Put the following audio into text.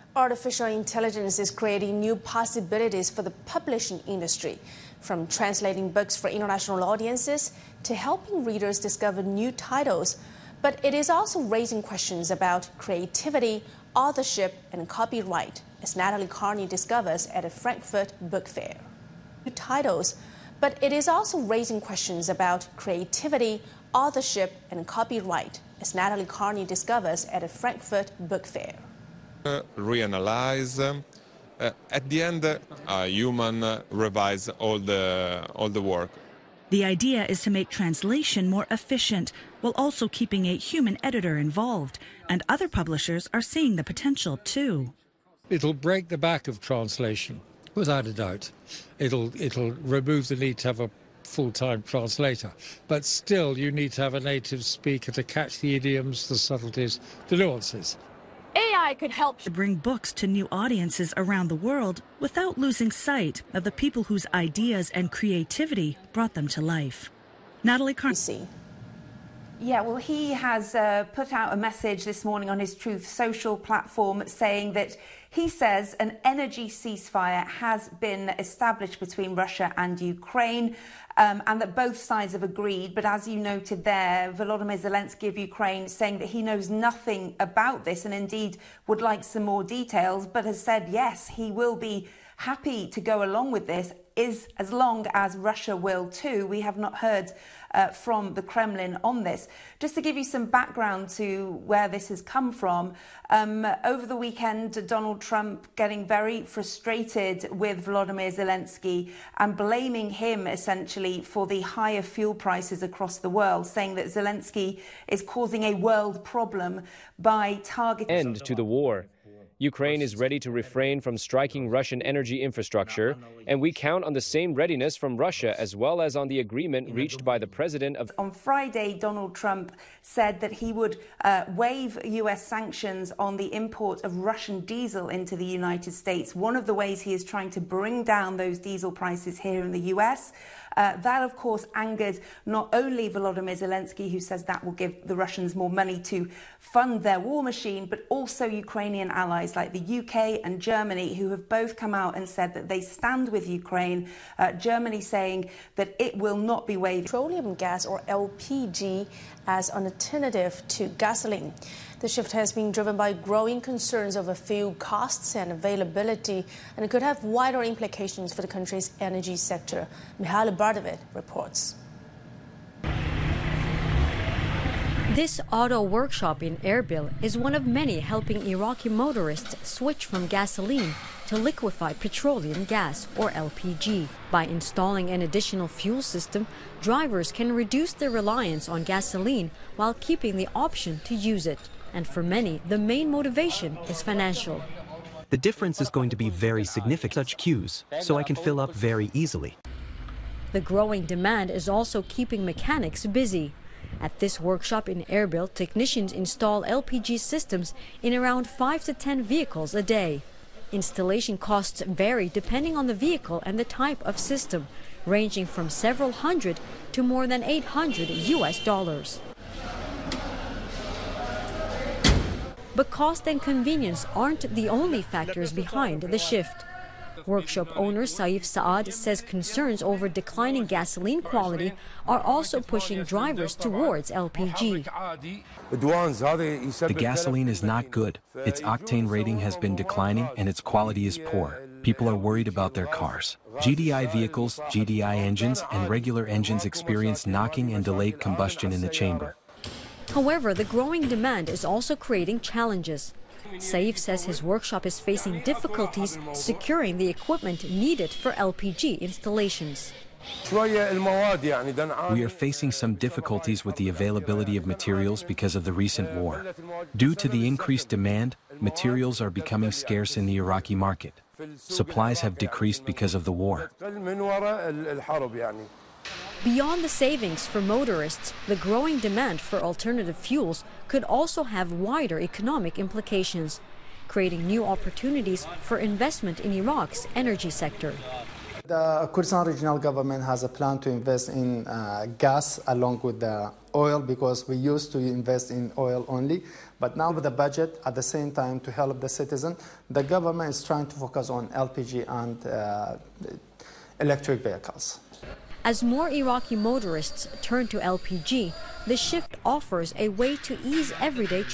Artificial intelligence is creating new possibilities for the publishing industry, from translating books for international audiences to helping readers discover new titles. But it is also raising questions about creativity, authorship, and copyright, as Natalie Carney discovers at a Frankfurt book fair. New titles, but it is also raising questions about creativity, authorship, and copyright, as Natalie Carney discovers at a Frankfurt book fair. Reanalyze. At the end, a human revise all the work. The idea is to make translation more efficient while also keeping a human editor involved. And other publishers are seeing the potential too. It'll break the back of translation, without a doubt. It'll remove the need to have a full-time translator. But still, you need to have a native speaker to catch the idioms, the subtleties, the nuances. AI could help to bring books to new audiences around the world without losing sight of the people whose ideas and creativity brought them to life. Natalie Carney. Yeah, well, he has put out a message this morning on his Truth Social platform saying that he says an energy ceasefire has been established between Russia and Ukraine, and that both sides have agreed. But as you noted there, Volodymyr Zelensky of Ukraine saying that he knows nothing about this and indeed would like some more details, but has said, yes, he will be happy to go along with this, as long as Russia will too. We have not heard from the Kremlin on this. Just to give you some background to where this has come from, over the weekend, Donald Trump getting very frustrated with Volodymyr Zelensky and blaming him essentially for the higher fuel prices across the world, saying that Zelensky is causing a world problem by targeting end to the war. Ukraine is ready to refrain from striking Russian energy infrastructure, and we count on the same readiness from Russia as well as on the agreement reached by the president of... On Friday, Donald Trump said that he would waive U.S. sanctions on the import of Russian diesel into the United States. One of the ways he is trying to bring down those diesel prices here in the U.S. That, of course, angered not only Volodymyr Zelensky, who says that will give the Russians more money to fund their war machine, but also Ukrainian allies like the UK and Germany, who have both come out and said that they stand with Ukraine. Germany saying that it will not be waiving petroleum gas, or LPG, as an alternative to gasoline. The shift has been driven by growing concerns over fuel costs and availability, and it could have wider implications for the country's energy sector. Mihaly Bardavit reports. This auto workshop in Erbil is one of many helping Iraqi motorists switch from gasoline to liquefied petroleum gas, or LPG. By installing an additional fuel system, drivers can reduce their reliance on gasoline while keeping the option to use it. And for many, the main motivation is financial. The difference is going to be very significant. Such queues, so I can fill up very easily. The growing demand is also keeping mechanics busy. At this workshop in Erbil, technicians install LPG systems in around 5 to 10 vehicles a day. Installation costs vary depending on the vehicle and the type of system, ranging from several hundred to more than $800 US. But cost and convenience aren't the only factors behind the shift. Workshop owner Saif Saad says concerns over declining gasoline quality are also pushing drivers towards LPG. The gasoline is not good. Its octane rating has been declining and its quality is poor. People are worried about their cars. GDI vehicles, GDI engines, and regular engines experience knocking and delayed combustion in the chamber. However, the growing demand is also creating challenges. Saif says his workshop is facing difficulties securing the equipment needed for LPG installations. We are facing some difficulties with the availability of materials because of the recent war. Due to the increased demand, materials are becoming scarce in the Iraqi market. Supplies have decreased because of the war. Beyond the savings for motorists, the growing demand for alternative fuels could also have wider economic implications, creating new opportunities for investment in Iraq's energy sector. The Kurdistan Regional Government has a plan to invest in gas along with the oil, because we used to invest in oil only. But now with the budget, at the same time, to help the citizen, the government is trying to focus on LPG and electric vehicles. As more Iraqi motorists turn to LPG, the shift offers a way to ease everyday